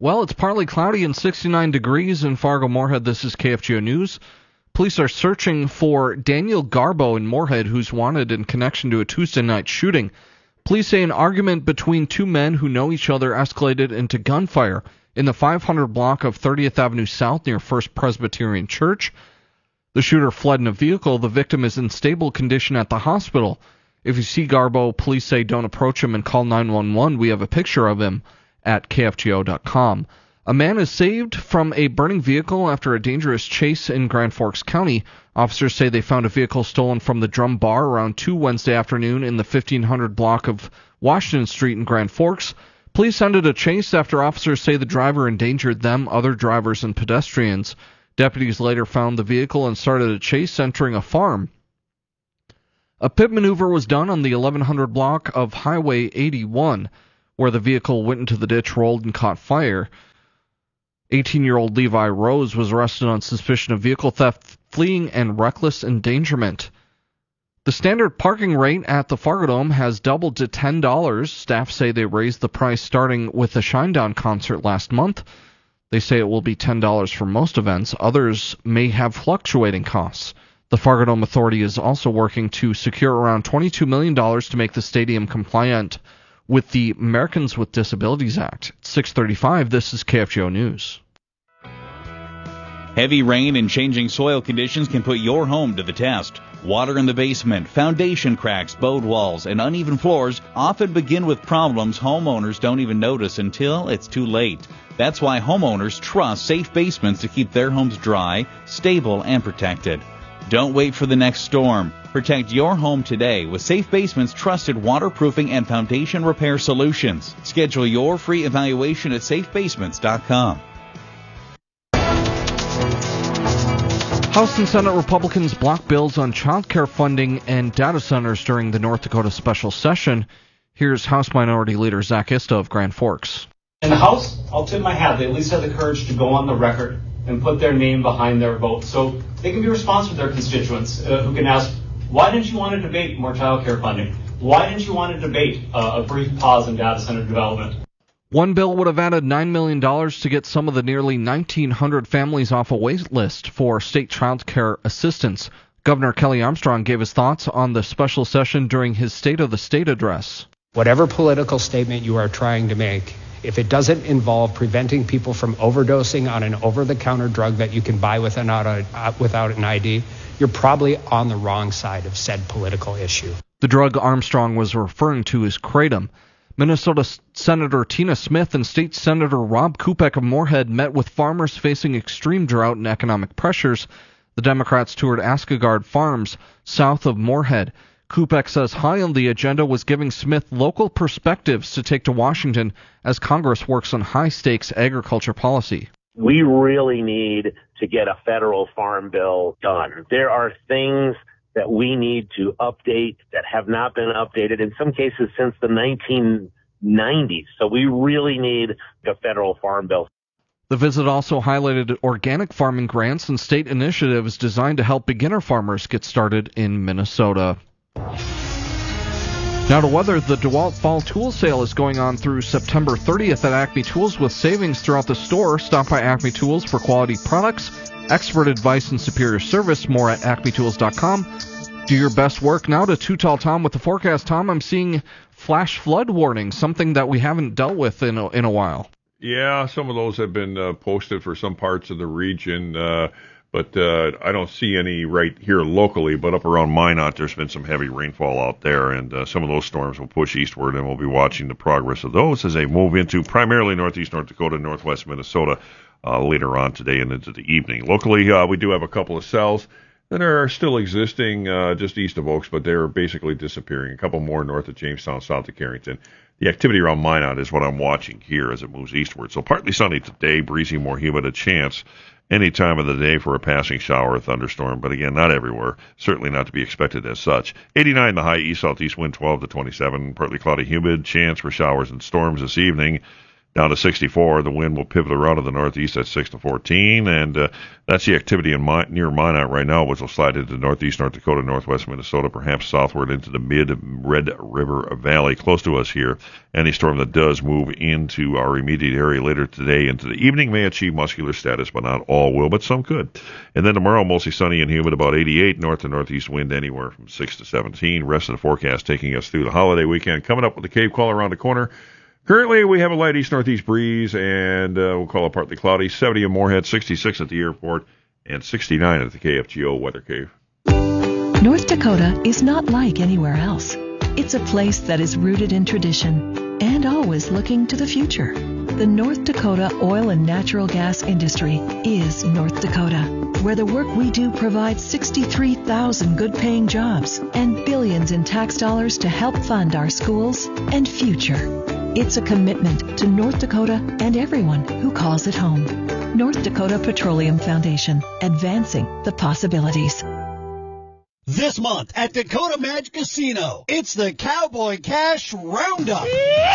Well, it's partly cloudy and sixty-nine degrees in Fargo-Moorhead. This is K F G O News. Police are searching for Daniel Garbo in Moorhead, who's wanted in connection to a Tuesday night shooting. Police say an argument between two men who know each other escalated into gunfire in the five hundred block of thirtieth Avenue South near First Presbyterian Church. The shooter fled in a vehicle. The victim is in stable condition at the hospital. If you see Garbo, police say don't approach him and call nine one one. We have a picture of him at K F G O dot com. A man is saved from a burning vehicle after a dangerous chase in Grand Forks County. Officers say they found a vehicle stolen from the Drum Bar around two Wednesday afternoon in the fifteen hundred block of Washington Street in Grand Forks. Police ended a chase after officers say the driver endangered them, other drivers, and pedestrians. Deputies later found the vehicle and started a chase entering a farm. A pit maneuver was done on the eleven hundred block of Highway eighty-one, where the vehicle went into the ditch, rolled, and caught fire. eighteen-year-old Levi Rose was arrested on suspicion of vehicle theft, fleeing, and reckless endangerment. The standard parking rate at the Fargodome has doubled to ten dollars. Staff say they raised the price starting with the Shinedown concert last month. They say it will be ten dollars for most events. Others may have fluctuating costs. The Fargodome Authority is also working to secure around twenty-two million dollars to make the stadium compliant with the Americans with Disabilities Act. It's six thirty-five. This is K F G O News. Heavy rain and changing soil conditions can put your home to the test. Water in the basement, foundation cracks, bowed walls, and uneven floors often begin with problems homeowners don't even notice until it's too late. That's why homeowners trust Safe Basements to keep their homes dry, stable, and protected. Don't wait for the next storm. Protect your home today with Safe Basements' trusted waterproofing and foundation repair solutions. Schedule your free evaluation at safe basements dot com. House and Senate Republicans blocked bills on child care funding and data centers during the North Dakota special session. Here's House Minority Leader Zach Ista of Grand Forks. In the House, I'll tip my hat. They at least had the courage to go on the record and put their name behind their vote so they can be responsive to their constituents uh, who can ask, why didn't you want to debate more child care funding? Why didn't you want to debate uh, a brief pause in data center development? One bill would have added nine million dollars to get some of the nearly nineteen hundred families off a wait list for state child care assistance. Governor Kelly Armstrong gave his thoughts on the special session during his State of the State address. Whatever political statement you are trying to make, if it doesn't involve preventing people from overdosing on an over-the-counter drug that you can buy without, a, uh, without an I D, you're probably on the wrong side of said political issue. The drug Armstrong was referring to is Kratom. Minnesota Senator Tina Smith and State Senator Rob Kupek of Moorhead met with farmers facing extreme drought and economic pressures. The Democrats toured Askegard Farms south of Moorhead. Kupek says high on the agenda was giving Smith local perspectives to take to Washington as Congress works on high-stakes agriculture policy. We really need to get a federal farm bill done. There are things that we need to update that have not been updated, in some cases since the nineteen nineties. So we really need a federal farm bill. The visit also highlighted organic farming grants and state initiatives designed to help beginner farmers get started in Minnesota. Now to weather. The DeWalt Fall Tool Sale is going on through September thirtieth at Acme Tools with savings throughout the store. Stop by Acme Tools for quality products, expert advice, and superior service. More at acme tools dot com. Do your best work. Now to Too Tall Tom with the forecast. Tom, I'm seeing flash flood warnings, something that we haven't dealt with in a, in a while. Yeah, some of those have been uh, posted for some parts of the region, uh, but uh, I don't see any right here locally. But up around Minot, there's been some heavy rainfall out there, and uh, some of those storms will push eastward, and we'll be watching the progress of those as they move into primarily northeast North Dakota and northwest Minnesota uh, later on today and into the evening. Locally, uh, we do have a couple of cells that are still existing uh, just east of Oaks, but they're basically disappearing. A couple more north of Jamestown, south of Carrington. The activity around Minot is what I'm watching here as it moves eastward. So partly sunny today, breezy, more humid, a chance any time of the day for a passing shower or thunderstorm, but again, not everywhere. Certainly not to be expected as such. eighty-nine the high, east-southeast wind twelve to twenty-seven, partly cloudy, humid, chance for showers and storms this evening. down to sixty-four. The wind will pivot around to the northeast at six to fourteen, and uh, that's the activity in my, near Minot right now, which will slide into northeast North Dakota, northwest Minnesota, perhaps southward into the mid-Red River Valley, close to us here. Any storm that does move into our immediate area later today into the evening may achieve muscular status, but not all will, but some could. And then tomorrow, mostly sunny and humid, about eighty-eight, north to northeast wind anywhere from six to seventeen. Rest of the forecast taking us through the holiday weekend. Coming up with the Cave Call around the corner. Currently, we have a light east-northeast breeze, and uh, we'll call it partly cloudy. seventy in Moorhead, sixty-six at the airport, and sixty-nine at the K F G O Weather Cave. North Dakota is not like anywhere else. It's a place that is rooted in tradition and always looking to the future. The North Dakota oil and natural gas industry is North Dakota, where the work we do provides sixty-three thousand good-paying jobs and billions in tax dollars to help fund our schools and future. It's a commitment to North Dakota and everyone who calls it home. North Dakota Petroleum Foundation, advancing the possibilities. This month at Dakota Magic Casino, it's the Cowboy Cash Roundup.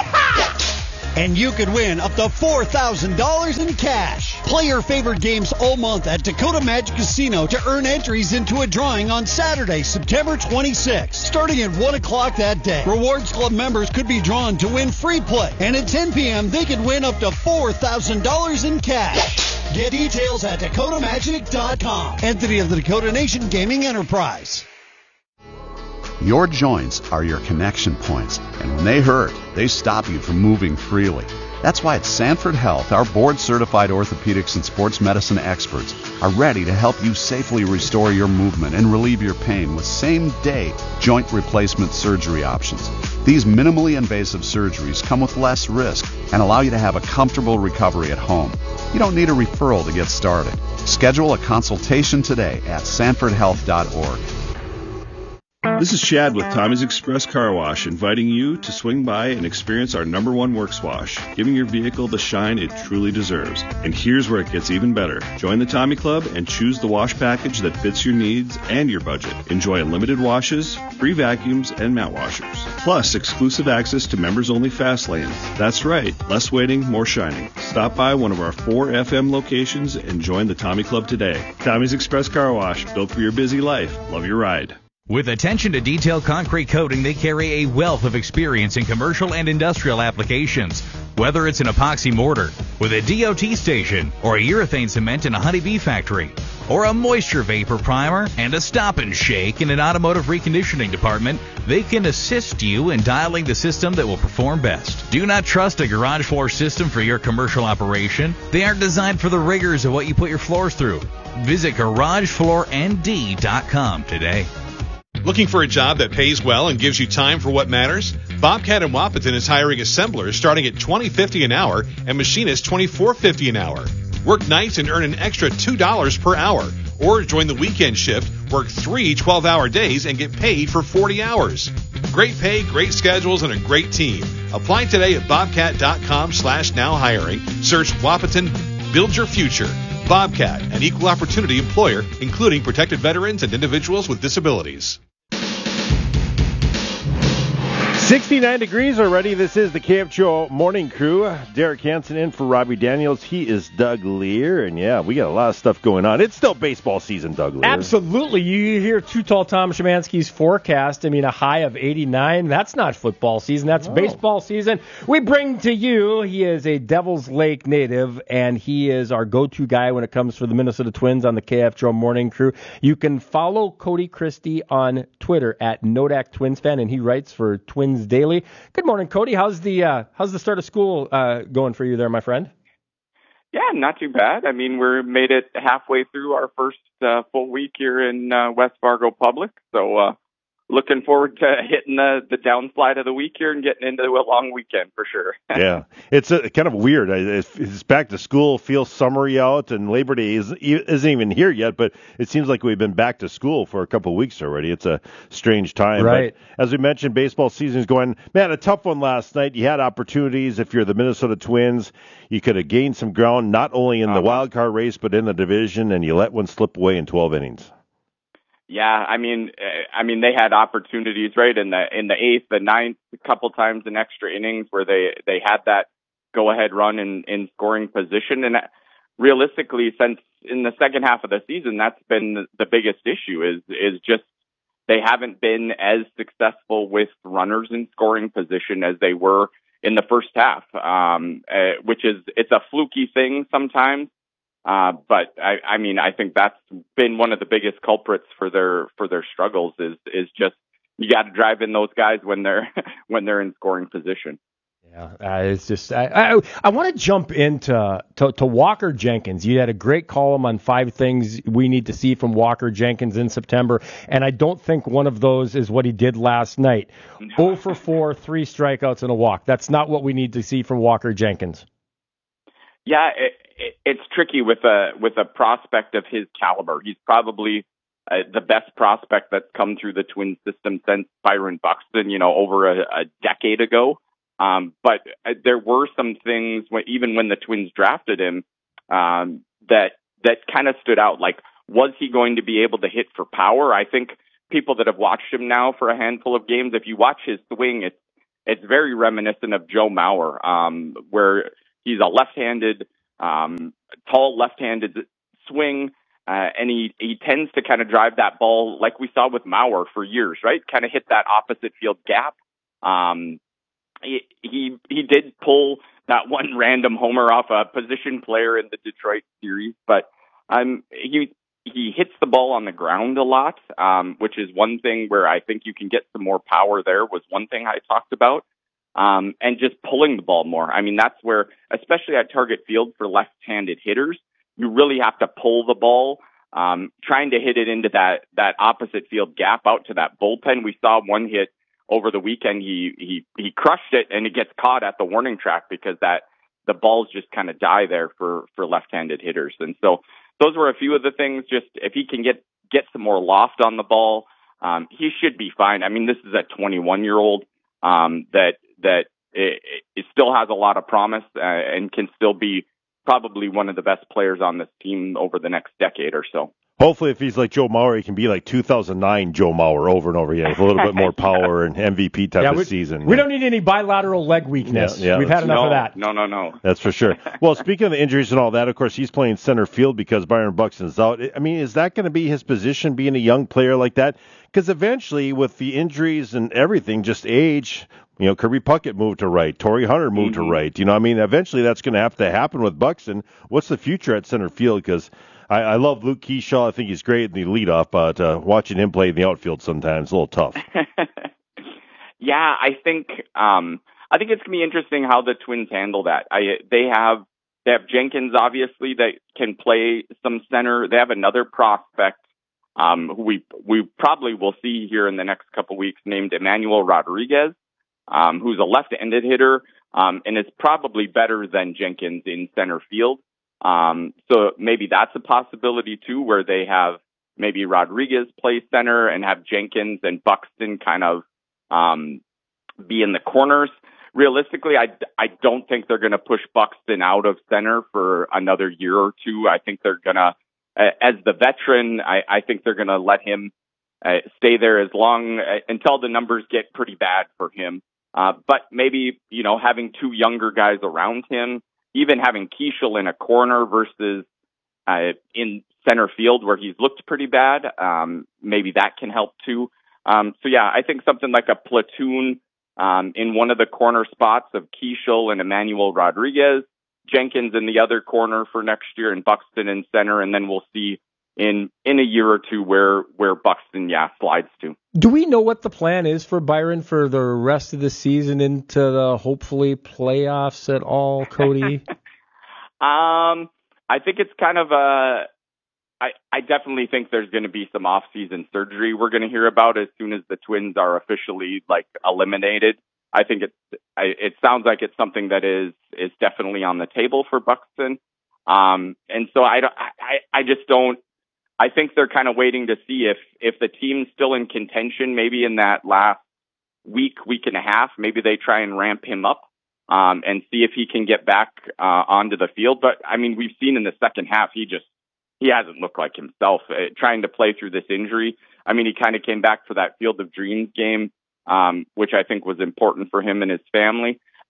And you could win up to four thousand dollars in cash. Play your favorite games all month at Dakota Magic Casino to earn entries into a drawing on Saturday, September twenty-sixth, starting at one o'clock that day. Rewards Club members could be drawn to win free play, and at ten p.m. they could win up to four thousand dollars in cash. Get details at dakota magic dot com. Entity of the Dakota Nation Gaming Enterprise. Your joints are your connection points, and when they hurt, they stop you from moving freely. That's why at Sanford Health, our board-certified orthopedics and sports medicine experts are ready to help you safely restore your movement and relieve your pain with same-day joint replacement surgery options. These minimally invasive surgeries come with less risk and allow you to have a comfortable recovery at home. You don't need a referral to get started. Schedule a consultation today at sanford health dot org. This is Chad with Tommy's Express Car Wash, inviting you to swing by and experience our number one works wash, giving your vehicle the shine it truly deserves. And here's where it gets even better. Join the Tommy Club and choose the wash package that fits your needs and your budget. Enjoy unlimited washes, free vacuums, and mat washers. Plus, exclusive access to members-only fast lanes. That's right, less waiting, more shining. Stop by one of our four F M locations and join the Tommy Club today. Tommy's Express Car Wash, built for your busy life. Love your ride. With attention to detail concrete coating, they carry a wealth of experience in commercial and industrial applications. Whether it's an epoxy mortar with a D O T station, or a urethane cement in a honeybee factory, or a moisture vapor primer and a stop and shake in an automotive reconditioning department, they can assist you in dialing the system that will perform best. Do not trust a garage floor system for your commercial operation. They aren't designed for the rigors of what you put your floors through. Visit garage floor n d dot com today. Looking for a job that pays well and gives you time for what matters? Bobcat in Wapaton is hiring assemblers starting at twenty fifty an hour and machinists twenty-four fifty an hour. Work nights and earn an extra two dollars per hour. Or join the weekend shift, work three twelve-hour days, and get paid for forty hours. Great pay, great schedules, and a great team. Apply today at bobcat.com slash now hiring. Search Wapaton, build your future. Bobcat, an equal opportunity employer, including protected veterans and individuals with disabilities. sixty-nine degrees already. This is the K F G O Morning Crew. Derek Hansen in for Robbie Daniels. He is Doug Lear. And, yeah, we got a lot of stuff going on. It's still baseball season, Doug Lear. Absolutely. You hear Too Tall Tom Szymanski's forecast. I mean, a high of eighty-nine. That's not football season. That's No. baseball season. We bring to you, he is a Devils Lake native, and he is our go-to guy when it comes for the Minnesota Twins on the K F G O Morning Crew. You can follow Cody Christie on Twitter at Nodak Twins fan, and he writes for Twins Daily. Good morning, Cody. How's the uh, how's the start of school uh, going for you there, my friend? Yeah, not too bad. I mean, we're made it halfway through our first uh, full week here in uh, West Fargo Public, so uh, looking forward to hitting the, the downslide of the week here and getting into a long weekend for sure. Yeah, it's a, kind of weird. It's, it's back to school, feels summery out, and Labor Day isn't, isn't even here yet, but it seems like we've been back to school for a couple of weeks already. It's a strange time. Right. But as we mentioned, baseball season is going, man, a tough one last night. You had opportunities. If you're the Minnesota Twins, you could have gained some ground, not only in the Uh-huh. wild card race, but in the division, and you let one slip away in twelve innings. Yeah, I mean, uh, I mean, they had opportunities right in the in the eighth, the ninth, a couple times in extra innings where they they had that go-ahead run in, in scoring position. And realistically, since in the second half of the season, that's been the biggest issue is is just they haven't been as successful with runners in scoring position as they were in the first half, um, uh, which is it's a fluky thing sometimes. Uh, but I, I mean, I think that's been one of the biggest culprits for their for their struggles is is just you got to drive in those guys when they're when they're in scoring position. Yeah, uh, it's just I I, I want to jump into to, to Walker Jenkins. You had a great column on five things we need to see from Walker Jenkins in September, and I don't think one of those is what he did last night. zero for four, three strikeouts and a walk. That's not what we need to see from Walker Jenkins. Yeah, it, it, it's tricky with a with a prospect of his caliber. He's probably uh, the best prospect that's come through the Twins system since Byron Buxton, you know, over a, a decade ago. Um, but uh, there were some things, when, even when the Twins drafted him, um, that that kind of stood out. Like, was he going to be able to hit for power? I think people that have watched him now for a handful of games, if you watch his swing, it's it's very reminiscent of Joe Mauer, um, where he's a left-handed, um, tall left-handed swing, uh, and he, he tends to kind of drive that ball like we saw with Mauer for years, right? Kind of hit that opposite field gap. Um, he, he he did pull that one random homer off a position player in the Detroit series, but um, he he hits the ball on the ground a lot, um, which is one thing where I think you can get some more power there, was one thing I talked about. Um, and just pulling the ball more. I mean, that's where, especially at Target Field for left-handed hitters, you really have to pull the ball, um, trying to hit it into that, that opposite field gap out to that bullpen. We saw one hit over the weekend. He, he, he crushed it and it gets caught at the warning track because that, the balls just kind of die there for, for left-handed hitters. And so those were a few of the things. Just if he can get, get some more loft on the ball, um, he should be fine. I mean, this is a twenty-one year old, um, that, that it, it still has a lot of promise uh, and can still be probably one of the best players on this team over the next decade or so. Hopefully, if he's like Joe Mauer, he can be like two thousand nine Joe Mauer over and over again with a little bit more power and M V P type yeah, of we, season. We don't need any bilateral leg weakness. Yeah, yeah, We've had enough no, of that. No, no, no. That's for sure. Well, speaking of the injuries and all that, of course, he's playing center field because Byron Buxton's out. I mean, is that going to be his position, being a young player like that? Because eventually, with the injuries and everything, just age, you know, Kirby Puckett moved to right. Torrey Hunter moved mm-hmm. to right. You know, I mean, eventually that's going to have to happen with Buxton. What's the future at center field? Because I, I love Luke Keyshaw. I think he's great in the leadoff, but uh, watching him play in the outfield sometimes is a little tough. yeah, I think um, I think it's going to be interesting how the Twins handle that. I, they have they have Jenkins, obviously, that can play some center. They have another prospect um, who we we probably will see here in the next couple weeks, named Emmanuel Rodriguez, um, who's a left-handed hitter um, and is probably better than Jenkins in center field. Um, so maybe that's a possibility too, where they have maybe Rodriguez play center and have Jenkins and Buxton kind of, um, be in the corners. Realistically, I, I don't think they're going to push Buxton out of center for another year or two. I think they're going to, uh, as the veteran, I, I think they're going to let him uh, stay there as long uh, until the numbers get pretty bad for him. Uh, but maybe, you know, having two younger guys around him, even having Keishel in a corner versus uh, in center field where he's looked pretty bad, um, maybe that can help too. Um, so, yeah, I think something like a platoon um, in one of the corner spots of Keishel and Emmanuel Rodriguez, Jenkins in the other corner for next year, and Buxton in center, and then we'll see in in a year or two where, where Buxton, yeah, slides to. Do we know what the plan is for Byron for the rest of the season into the hopefully playoffs at all, Cody? um, I think it's kind of a. I, I definitely think there's going to be some off-season surgery we're going to hear about as soon as the Twins are officially like eliminated. I think it's. I, it sounds like it's something that is is definitely on the table for Buxton. Um, and so I don't. I I just don't. I think they're kind of waiting to see if, if the team's still in contention, maybe in that last week, week and a half, maybe they try and ramp him up, um, and see if he can get back, uh, onto the field. But I mean, we've seen in the second half, he just, he hasn't looked like himself uh, trying to play through this injury. I mean, he kind of came back for that Field of Dreams game, um, which I think was important for him and his family.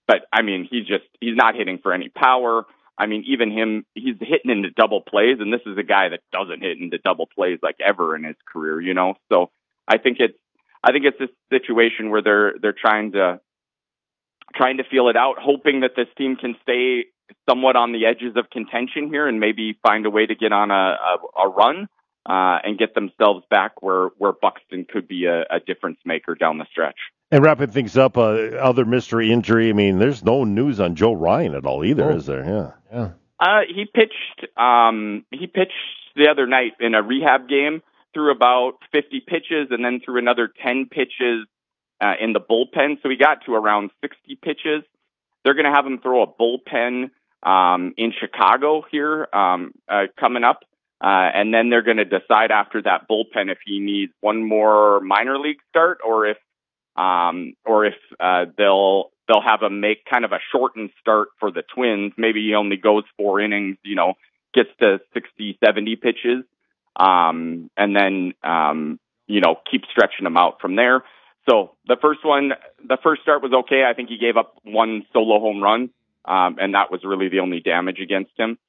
but I mean, he's just, he's not hitting for any power. I mean, even him, he's hitting into double plays, and this is a guy that doesn't hit into double plays like ever in his career, you know? So I think it's, I think it's this situation where they're, they're trying to, trying to feel it out, hoping that this team can stay somewhat on the edges of contention here and maybe find a way to get on a, a, a run, uh, and get themselves back where, where Buxton could be a, a difference maker down the stretch. And wrapping things up, uh, other mystery injury. I mean, there's no news on Joe Ryan at all either, oh. is there? Yeah. Yeah. Uh, he pitched, um, he pitched the other night in a rehab game, threw about fifty pitches and then threw another ten pitches, uh, in the bullpen. So he got to around sixty pitches. They're going to have him throw a bullpen, um, in Chicago here, um, uh, coming up. Uh, and then they're going to decide after that bullpen if he needs one more minor league start or if, Um, or if uh, they'll they'll have him make kind of a shortened start for the Twins. Maybe he only goes four innings, you know, gets to sixty, seventy pitches, um, and then, um, you know, keep stretching him out from there. So the first one, the first start was okay. I think he gave up one solo home run, um, and that was really the only damage against him.